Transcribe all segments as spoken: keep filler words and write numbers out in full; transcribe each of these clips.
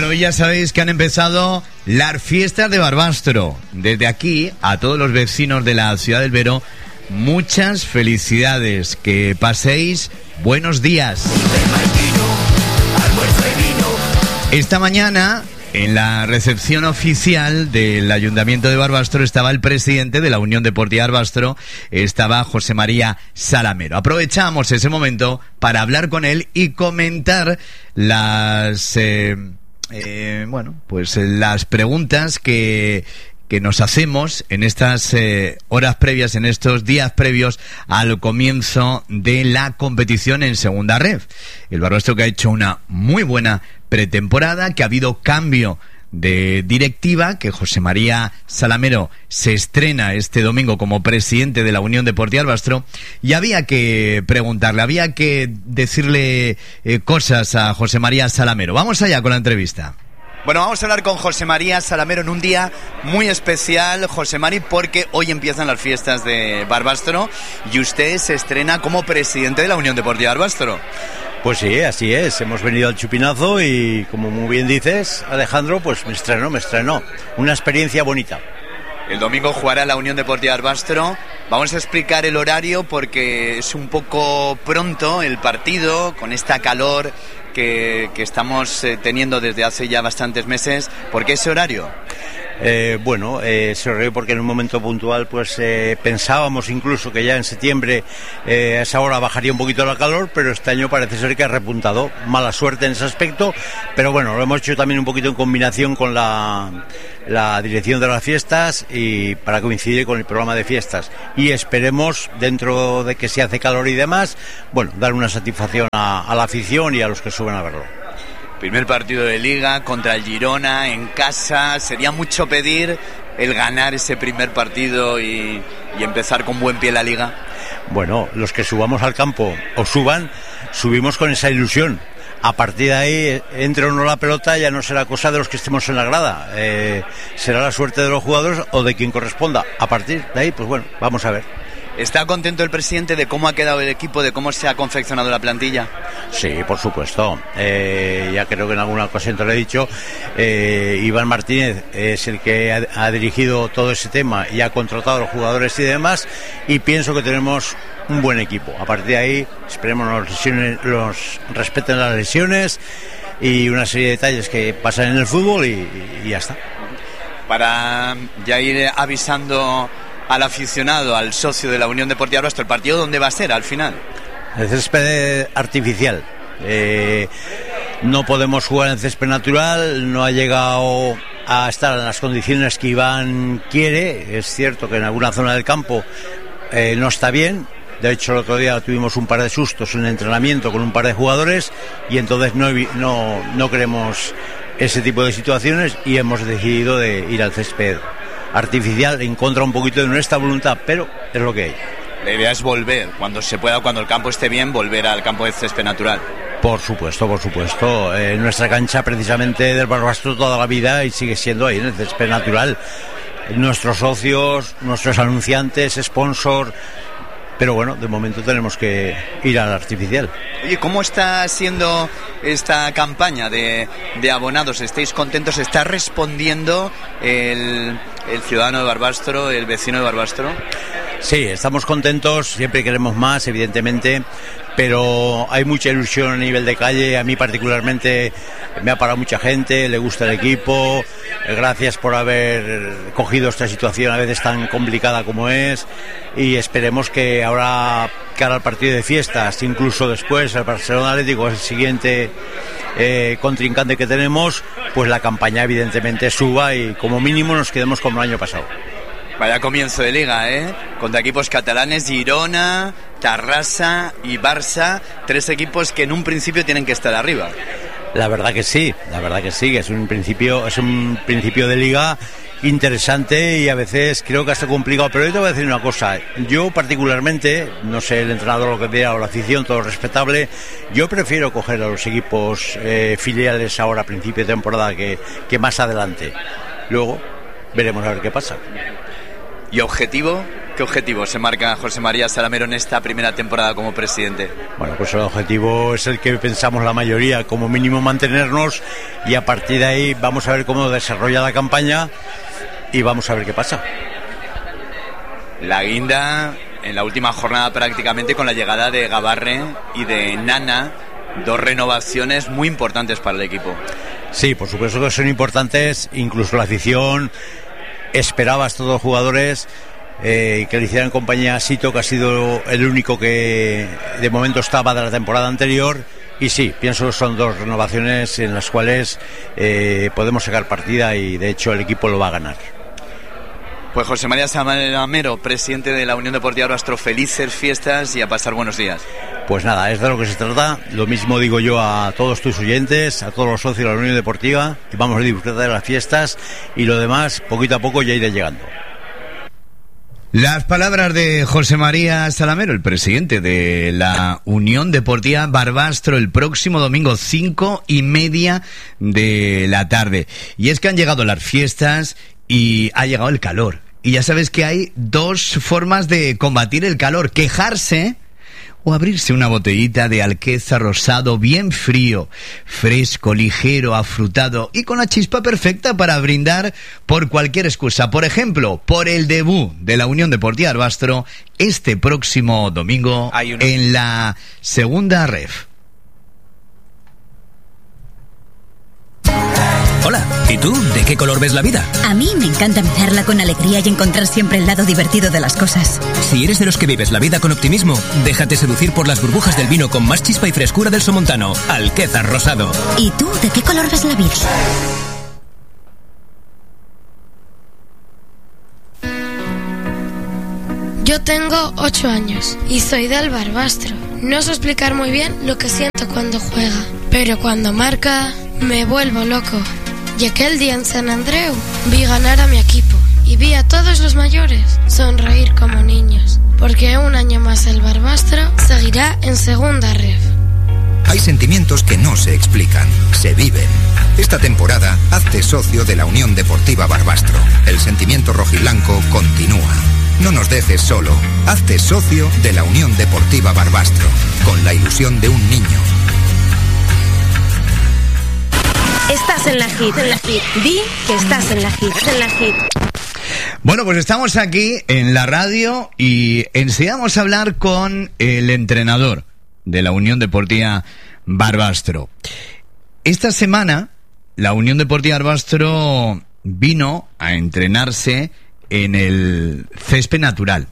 Bueno, ya sabéis que han empezado las fiestas de Barbastro. Desde aquí, a todos los vecinos de la ciudad del Vero, muchas felicidades. Que paséis buenos días. Esta mañana, en la recepción oficial del Ayuntamiento de Barbastro, estaba el presidente de la Unión Deportiva Barbastro, estaba José María Salamero. Aprovechamos ese momento para hablar con él y comentar las... Eh, Eh, bueno, pues las preguntas que, que nos hacemos en estas eh, horas previas, en estos días previos al comienzo de la competición en Segunda Ref. El Barbastro que ha hecho una muy buena pretemporada, que ha habido cambio de directiva, que José María Salamero se estrena este domingo como presidente de la Unión Deportiva Barbastro, y había que preguntarle, había que decirle eh, cosas a José María Salamero. Vamos allá con la entrevista. Bueno, vamos a hablar con José María Salamero en un día muy especial, José Mari, porque hoy empiezan las fiestas de Barbastro y usted se estrena como presidente de la Unión Deportiva Barbastro. Pues sí, así es, hemos venido al chupinazo y, como muy bien dices, Alejandro, pues me estrenó, me estrenó. Una experiencia bonita. El domingo jugará la Unión Deportiva Barbastro. Vamos a explicar el horario porque es un poco pronto el partido, con esta calor que, que estamos eh, teniendo desde hace ya bastantes meses. ¿Por qué ese horario? Eh, bueno, eh, se ríe porque en un momento puntual pues eh, pensábamos incluso que ya en septiembre eh, a esa hora bajaría un poquito la calor, pero este año parece ser que ha repuntado. Mala suerte en ese aspecto, pero bueno, lo hemos hecho también un poquito en combinación con la, la dirección de las fiestas y para coincidir con el programa de fiestas, y esperemos, dentro de que se hace calor y demás, bueno, dar una satisfacción a, a la afición y a los que suben a verlo. Primer partido de Liga contra el Girona en casa. Sería mucho pedir el ganar ese primer partido y, y empezar con buen pie la Liga. Bueno, los que subamos al campo o suban, subimos con esa ilusión. A partir de ahí, entre o no la pelota, ya no será cosa de los que estemos en la grada. Eh, será la suerte de los jugadores o de quien corresponda. A partir de ahí, pues bueno, vamos a ver. ¿Está contento el presidente de cómo ha quedado el equipo, de cómo se ha confeccionado la plantilla? Sí, por supuesto. Eh, ya creo que en alguna ocasión te lo he dicho. Eh, Iván Martínez es el que ha, ha dirigido todo ese tema y ha contratado a los jugadores y demás, y pienso que tenemos un buen equipo. A partir de ahí, esperemos los, lesiones, los respeten las lesiones y una serie de detalles que pasan en el fútbol y, y ya está. Para ya ir avisando al aficionado, al socio de la Unión Deportiva Barbastro, ¿el partido dónde va a ser al final? El césped artificial. Eh, no podemos jugar en césped natural, no ha llegado a estar en las condiciones que Iván quiere. Es cierto que en alguna zona del campo eh, no está bien. De hecho, el otro día tuvimos un par de sustos en el entrenamiento con un par de jugadores y entonces no, no, no queremos ese tipo de situaciones y hemos decidido de ir al césped artificial en contra un poquito de nuestra voluntad, pero es lo que hay. La idea es volver, cuando se pueda, cuando el campo esté bien, volver al campo de césped natural. Por supuesto, por supuesto. Eh, nuestra cancha precisamente del Barbastro toda la vida y sigue siendo ahí en el césped natural. Nuestros socios, nuestros anunciantes, sponsors. Pero bueno, de momento tenemos que ir al artificial. Oye, ¿cómo está siendo esta campaña de, de abonados? ¿Estáis contentos? ¿Está respondiendo el, el ciudadano de Barbastro, el vecino de Barbastro? Sí, estamos contentos, siempre queremos más, evidentemente, pero hay mucha ilusión a nivel de calle. A mí particularmente me ha parado mucha gente, le gusta el equipo. Gracias por haber cogido esta situación a veces tan complicada como es, y esperemos que ahora, cara al partido de fiestas, incluso después el Barcelona Atlético es el siguiente eh, contrincante que tenemos, pues la campaña evidentemente suba y como mínimo nos quedemos como el año pasado. Vaya comienzo de Liga, ¿eh? Contra equipos catalanes, Girona, Tarrasa y Barça, tres equipos que en un principio tienen que estar arriba. La verdad que sí, la verdad que sí, que es un principio, es un principio de liga interesante y a veces creo que hasta complicado. Pero yo te voy a decir una cosa, yo particularmente, no sé el entrenador lo que diga o la afición, todo respetable, yo prefiero coger a los equipos eh, filiales ahora a principio de temporada que, que más adelante. Luego veremos a ver qué pasa. ¿Y objetivo? ¿Qué objetivo se marca José María Salamero en esta primera temporada como presidente? Bueno, pues el objetivo es el que pensamos la mayoría, como mínimo mantenernos, y a partir de ahí vamos a ver cómo desarrolla la campaña y vamos a ver qué pasa. La guinda en la última jornada prácticamente con la llegada de Gabarre y de Nana, dos renovaciones muy importantes para el equipo. Sí, por supuesto que son importantes, incluso la afición esperaba a estos dos jugadores eh, que le hicieran compañía a Sito, que ha sido el único que de momento estaba de la temporada anterior, y sí, pienso que son dos renovaciones en las cuales eh, podemos sacar partida y de hecho el equipo lo va a ganar. Pues José María Salamero, presidente de la Unión Deportiva Barbastro, felices fiestas y a pasar buenos días. Pues nada, es de lo que se trata. Lo mismo digo yo a todos tus oyentes, a todos los socios de la Unión Deportiva, que vamos a disfrutar de las fiestas y lo demás, poquito a poco ya irá llegando. Las palabras de José María Salamero, el presidente de la Unión Deportiva Barbastro, el próximo domingo, cinco y media de la tarde. Y es que han llegado las fiestas y ha llegado el calor. Y ya sabes que hay dos formas de combatir el calor: quejarse o abrirse una botellita de Alqueza Rosado bien frío, fresco, ligero, afrutado y con la chispa perfecta para brindar por cualquier excusa. Por ejemplo, por el debut de la Unión Deportiva Barbastro este próximo domingo en la segunda ref. Hola, ¿y tú? ¿De qué color ves la vida? A mí me encanta mirarla con alegría y encontrar siempre el lado divertido de las cosas. Si eres de los que vives la vida con optimismo, déjate seducir por las burbujas del vino con más chispa y frescura del Somontano, Alqueza Rosado. ¿Y tú? ¿De qué color ves la vida? Yo tengo ocho años y soy del Barbastro. No sé explicar muy bien lo que siento cuando juega, pero cuando marca me vuelvo loco. Y aquel día en San Andreu vi ganar a mi equipo y vi a todos los mayores sonreír como niños, porque un año más el Barbastro seguirá en segunda ref. Hay sentimientos que no se explican, se viven. Esta temporada, hazte socio de la Unión Deportiva Barbastro. El sentimiento rojiblanco continúa. No nos dejes solo. Hazte socio de la Unión Deportiva Barbastro, con la ilusión de un niño. Estás en la hit, en la hit. Di que estás en la hit, en la hit. Bueno, pues estamos aquí en la radio y enseguida vamos a hablar con el entrenador de la Unión Deportiva Barbastro. Esta semana la Unión Deportiva Barbastro vino a entrenarse en el césped natural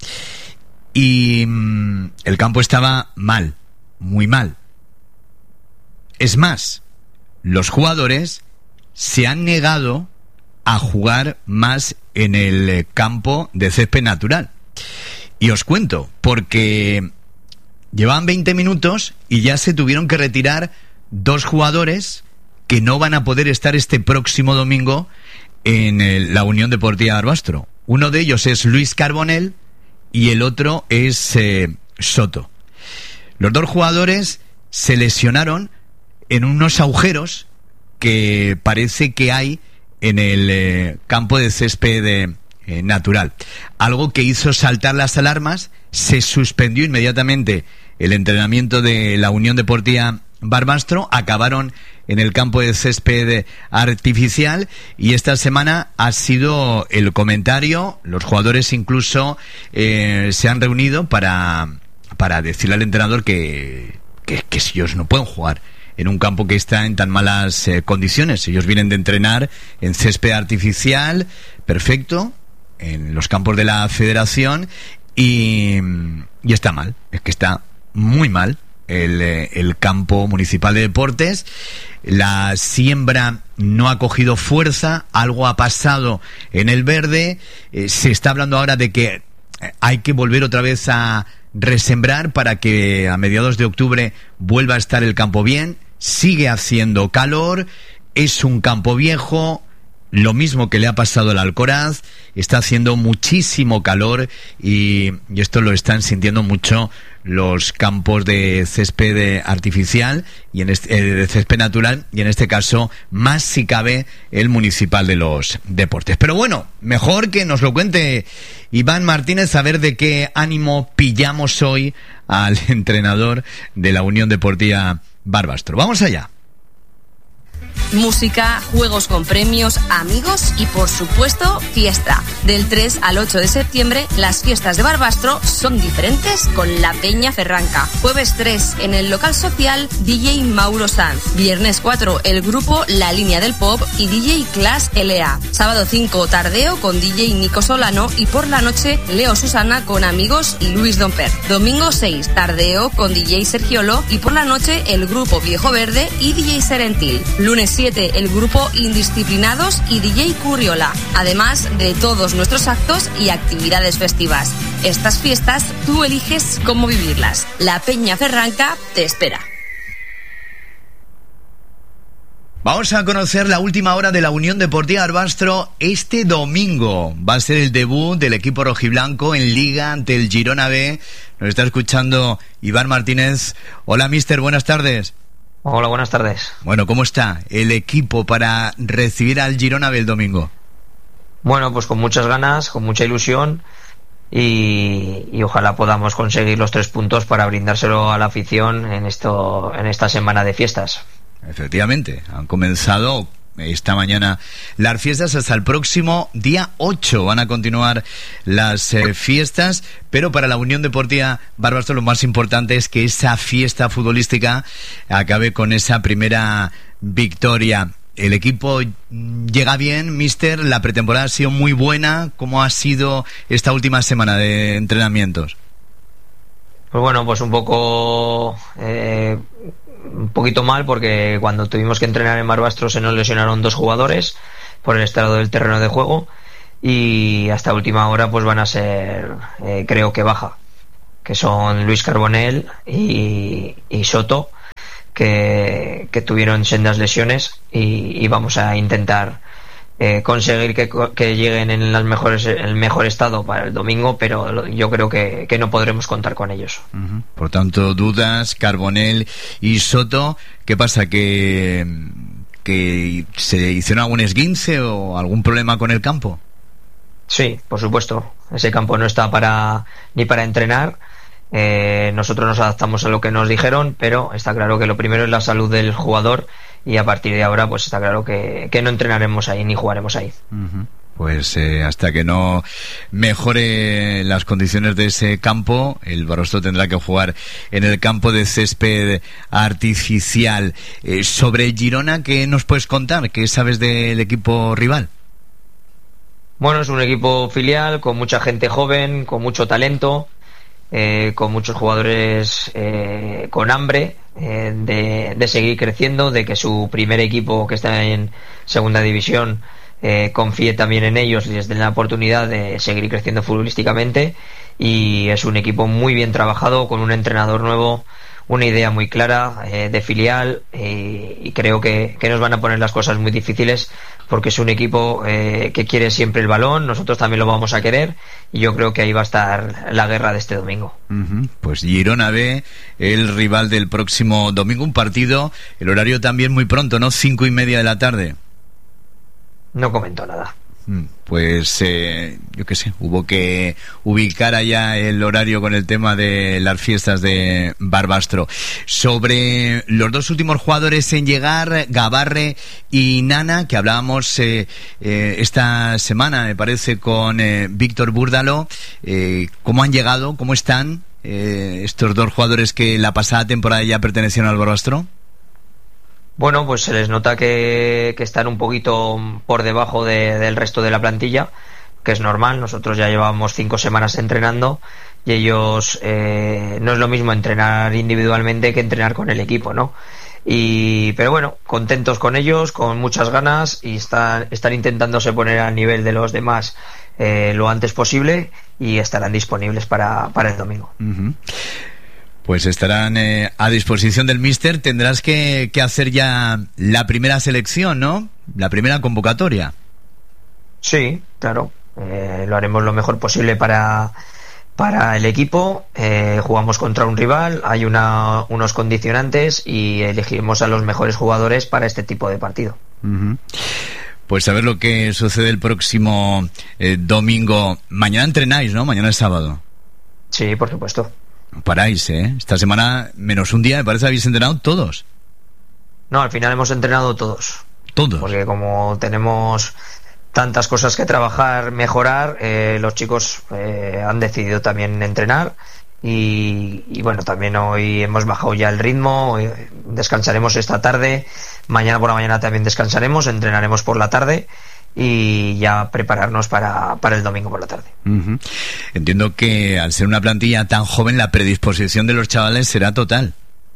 y mmm, el campo estaba mal, muy mal. Es más, los jugadores se han negado a jugar más en el campo de césped natural. Y os cuento, porque llevaban veinte minutos y ya se tuvieron que retirar dos jugadores que no van a poder estar este próximo domingo en el, la Unión Deportiva Barbastro. Uno de ellos es Luis Carbonell y el otro es eh, Soto. Los dos jugadores se lesionaron en unos agujeros que parece que hay en el eh, campo de césped eh, eh, natural. Algo que hizo saltar las alarmas. Se suspendió inmediatamente el entrenamiento de la Unión Deportiva Barbastro. Acabaron en el campo de césped artificial y esta semana ha sido el comentario. Los jugadores incluso eh, se han reunido para, para decirle al entrenador que, que, que si ellos no pueden jugar en un campo que está en tan malas eh, condiciones. Ellos vienen de entrenar en césped artificial, perfecto, en los campos de la Federación, y, y está mal, es que está muy mal el, eh, el campo municipal de deportes. La siembra no ha cogido fuerza, algo ha pasado en el verde, eh, se está hablando ahora de que hay que volver otra vez a resembrar para que a mediados de octubre vuelva a estar el campo bien. Sigue haciendo calor, es un campo viejo, lo mismo que le ha pasado al Alcoraz, está haciendo muchísimo calor y, y esto lo están sintiendo mucho los campos de césped artificial y en este, eh, de césped natural, y en este caso más si cabe el Municipal de los Deportes. Pero bueno, mejor que nos lo cuente Iván Martínez, a ver de qué ánimo pillamos hoy al entrenador de la Unión Deportiva Barbastro. Vamos allá. Música, juegos con premios, amigos y por supuesto fiesta. Del tres al ocho de septiembre las fiestas de Barbastro son diferentes con la Peña Ferranca. Jueves tres en el local social D J Mauro Sanz. Viernes cuatro el grupo La Línea del Pop y D J Class L A. Sábado cinco tardeo con D J Nico Solano y por la noche Leo Susana con amigos y Luis Domper. Domingo seis tardeo con D J Sergiolo y por la noche el grupo Viejo Verde y D J Serentil. Lunes siete el grupo Indisciplinados y D J Curriola, además de todos nuestros actos y actividades festivas. Estas fiestas tú eliges cómo vivirlas. La Peña Ferranca te espera. Vamos a conocer la última hora de la Unión Deportiva Barbastro. Este domingo va a ser el debut del equipo rojiblanco en Liga ante el Girona B. Nos está escuchando Iván Martínez. Hola, mister, buenas tardes. Hola, buenas tardes. Bueno, ¿cómo está el equipo para recibir al Girona B el domingo? Bueno, pues con muchas ganas, con mucha ilusión y, y ojalá podamos conseguir los tres puntos para brindárselo a la afición en esto, en esta semana de fiestas. Efectivamente, han comenzado esta mañana las fiestas, hasta el próximo día ocho van a continuar las eh, fiestas, pero para la Unión Deportiva Barbastro lo más importante es que esa fiesta futbolística acabe con esa primera victoria. El equipo llega bien, mister, la pretemporada ha sido muy buena. ¿Cómo ha sido esta última semana de entrenamientos? Pues bueno, pues un poco... Eh... un poquito mal porque cuando tuvimos que entrenar en Barbastro se nos lesionaron dos jugadores por el estado del terreno de juego y hasta última hora pues van a ser eh, creo que baja, que son Luis Carbonell y, y Soto, que, que tuvieron sendas lesiones y, y vamos a intentar eh, conseguir que, que lleguen en las mejores, el mejor estado para el domingo, pero yo creo que, que no podremos contar con ellos. Uh-huh. Por tanto, dudas, Carbonell y Soto. ¿Qué pasa? ¿Que, que se hicieron algún esguince o algún problema con el campo? Sí, por supuesto. Ese campo no está para ni para entrenar. Eh, nosotros nos adaptamos a lo que nos dijeron, pero está claro que lo primero es la salud del jugador y a partir de ahora pues está claro que, que no entrenaremos ahí ni jugaremos ahí. Uh-huh. Pues eh, hasta que no mejore las condiciones de ese campo, el Barbastro tendrá que jugar en el campo de césped artificial. Eh, sobre el Girona, ¿qué nos puedes contar? ¿Qué sabes del equipo rival? Bueno, es un equipo filial con mucha gente joven, con mucho talento. Eh, con muchos jugadores eh, con hambre eh, de, de seguir creciendo, de que su primer equipo que está en segunda división eh, confíe también en ellos y les den la oportunidad de seguir creciendo futbolísticamente, y es un equipo muy bien trabajado con un entrenador nuevo, una idea muy clara eh, de filial eh, y creo que, que nos van a poner las cosas muy difíciles porque es un equipo eh, que quiere siempre el balón, nosotros también lo vamos a querer y yo creo que ahí va a estar la guerra de este domingo. Uh-huh. Pues Girona B, el rival del próximo domingo, un partido, el horario también muy pronto, ¿no? Cinco y media de la tarde. No comento nada. Pues eh, yo qué sé, hubo que ubicar allá el horario con el tema de las fiestas de Barbastro. Sobre los dos últimos jugadores en llegar, Gabarre y Nana, que hablábamos eh, eh, esta semana, me parece, con eh, Víctor Búrdalo, eh, ¿cómo han llegado? ¿Cómo están eh, estos dos jugadores que la pasada temporada ya pertenecieron al Barbastro? Bueno, pues se les nota que, que están un poquito por debajo de, del resto de la plantilla, que es normal. Nosotros ya llevamos cinco semanas entrenando y ellos eh, no es lo mismo entrenar individualmente que entrenar con el equipo, ¿no? Y pero bueno, contentos con ellos, con muchas ganas y están, están intentándose poner al nivel de los demás eh, lo antes posible y estarán disponibles para, para el domingo. Uh-huh. Pues estarán eh, a disposición del míster. Tendrás que, que hacer ya la primera selección, ¿no? La primera convocatoria. Sí, claro. Eh, lo haremos lo mejor posible para, para el equipo. Eh, jugamos contra un rival, hay una, unos condicionantes y elegiremos a los mejores jugadores para este tipo de partido. Uh-huh. Pues a ver lo que sucede el próximo eh, domingo. Mañana entrenáis, ¿no? Mañana es sábado. Sí, por supuesto. Paráis, ¿eh? Esta semana, menos un día, me parece que habéis entrenado todos. No, al final hemos entrenado todos. ¿Todos? Porque como tenemos tantas cosas que trabajar, mejorar, eh, los chicos eh, han decidido también entrenar y, y bueno, también hoy hemos bajado ya el ritmo, hoy descansaremos esta tarde, mañana por la mañana también descansaremos, entrenaremos por la tarde y ya prepararnos para, para el domingo por la tarde. Uh-huh. Entiendo que al ser una plantilla tan joven la predisposición de los chavales será total.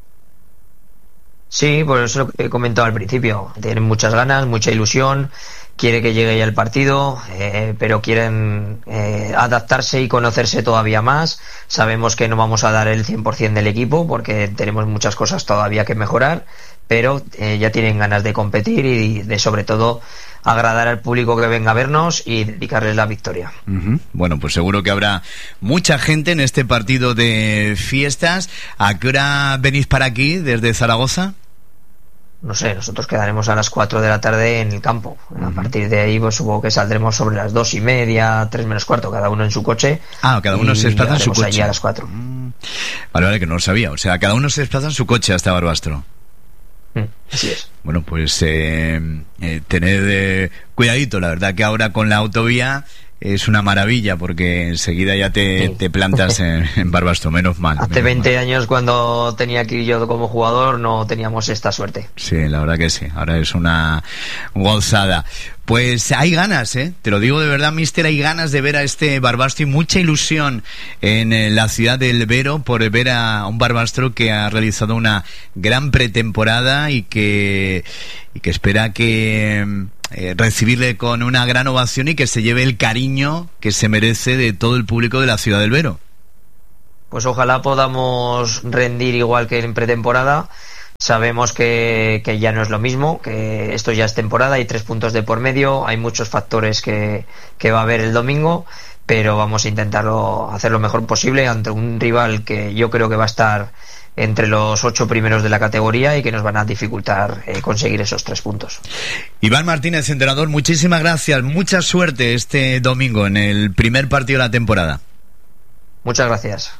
Sí, pues eso es lo que he comentado al principio. Tienen muchas ganas, mucha ilusión, quiere que llegue ya el partido, eh, pero quieren eh, adaptarse y conocerse todavía más. Sabemos que no vamos a dar el cien por ciento del equipo porque tenemos muchas cosas todavía que mejorar, pero eh, ya tienen ganas de competir y de, sobre todo, agradar al público que venga a vernos y dedicarles la victoria. Uh-huh. Bueno, pues seguro que habrá mucha gente en este partido de fiestas. ¿A qué hora venís para aquí desde Zaragoza? No sé, nosotros quedaremos a las cuatro de la tarde en el campo. Uh-huh. A partir de ahí, pues supongo que saldremos sobre las dos y media, tres menos cuarto, cada uno en su coche. Ah, cada uno se desplaza en su coche. Allí a las cuatro. Mm. Vale, vale, que no lo sabía. O sea, cada uno se desplaza en su coche hasta Barbastro. Mm, así es. Bueno, pues eh, eh, tened eh, cuidadito, la verdad que ahora con la autovía es una maravilla porque enseguida ya te, sí. te plantas en, en Barbastro, menos mal. Hace menos veinte mal. años cuando tenía aquí yo como jugador no teníamos esta suerte. Sí, la verdad que sí, ahora es una gozada. Pues hay ganas, ¿eh? Te lo digo de verdad, mister, hay ganas de ver a este Barbastro y mucha ilusión en eh, la ciudad del Vero por ver a un Barbastro que ha realizado una gran pretemporada y que, y que espera que... Eh, recibirle con una gran ovación y que se lleve el cariño que se merece de todo el público de la ciudad del Vero. Pues ojalá podamos rendir igual que en pretemporada. Sabemos que, que ya no es lo mismo, que esto ya es temporada, hay tres puntos de por medio, hay muchos factores que, que va a haber el domingo, pero vamos a intentarlo hacer lo mejor posible ante un rival que yo creo que va a estar entre los ocho primeros de la categoría y que nos van a dificultar eh, conseguir esos tres puntos. Iván Martínez, entrenador, muchísimas gracias, mucha suerte este domingo en el primer partido de la temporada. Muchas gracias.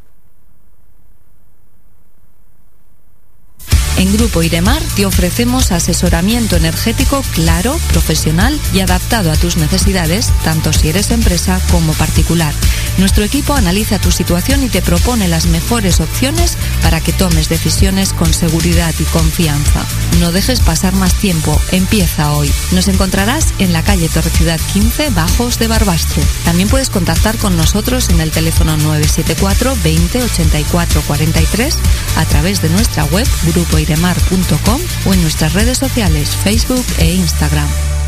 En Grupo Iremar te ofrecemos asesoramiento energético claro, profesional y adaptado a tus necesidades, tanto si eres empresa como particular. Nuestro equipo analiza tu situación y te propone las mejores opciones para que tomes decisiones con seguridad y confianza. No dejes pasar más tiempo, empieza hoy. Nos encontrarás en la calle Torrecidad quince, Bajos de Barbastro. También puedes contactar con nosotros en el teléfono nueve siete cuatro veinte ochenta y cuatro cuarenta y tres a través de nuestra web grupo iremar punto com o en nuestras redes sociales Facebook e Instagram.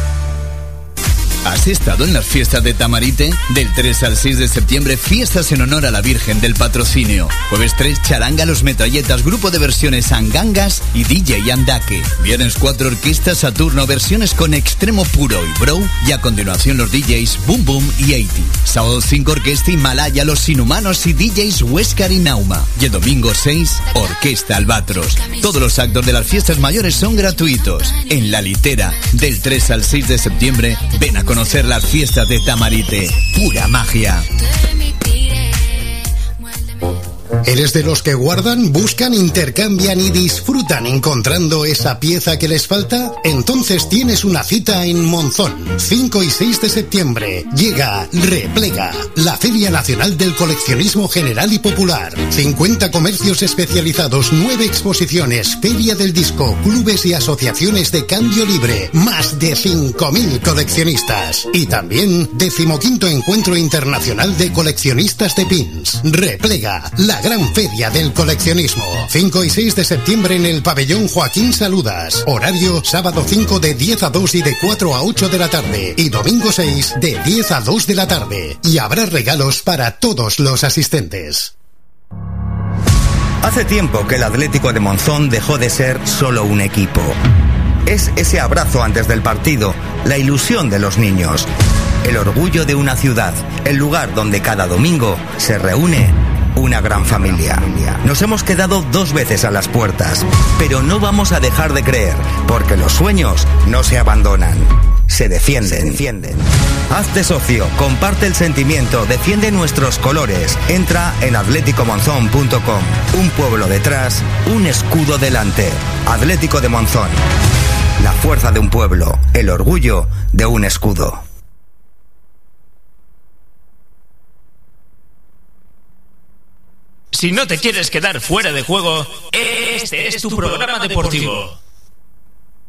¿Has estado en las fiestas de Tamarite? Del tres al seis de septiembre, fiestas en honor a la Virgen del Patrocinio. Jueves tres, charanga Los Metralletas, grupo de versiones Angangas y D J Andake. Viernes cuatro, orquesta Saturno, versiones con Extremo Puro y Bro. Y a continuación los D Js Boom Boom y ochenta. Sábado cinco, orquesta Himalaya, Los Inhumanos y D Js Huescar y Nauma. Y el domingo seis, orquesta Albatros. Todos los actos de las fiestas mayores son gratuitos. En La Litera, del tres al seis de septiembre, ven a conocer las fiestas de Tamarite. Pura magia. ¿Eres de los que guardan, buscan, intercambian y disfrutan encontrando esa pieza que les falta? Entonces tienes una cita en Monzón. cinco y seis de septiembre. Llega Replega, la Feria Nacional del Coleccionismo General y Popular. cincuenta comercios especializados, nueve exposiciones, Feria del Disco, clubes y asociaciones de cambio libre. Más de cinco mil coleccionistas. Y también decimoquinto Encuentro Internacional de Coleccionistas de Pins. Replega, la gran feria del coleccionismo. cinco y seis de septiembre en el pabellón Joaquín Saludas. Horario sábado cinco de diez a dos y de cuatro a ocho de la tarde. Y domingo seis de diez a dos de la tarde. Y habrá regalos para todos los asistentes. Hace tiempo que el Atlético de Monzón dejó de ser solo un equipo. Es ese abrazo antes del partido, la ilusión de los niños, el orgullo de una ciudad, el lugar donde cada domingo se reúne una gran familia. Nos hemos quedado dos veces a las puertas, pero no vamos a dejar de creer, porque los sueños no se abandonan, se defienden. Se defienden. Hazte socio, comparte el sentimiento, defiende nuestros colores. Entra en atlético monzón punto com. Un pueblo detrás, un escudo delante. Atlético de Monzón. La fuerza de un pueblo, el orgullo de un escudo. Si no te quieres quedar fuera de juego, este es tu programa deportivo.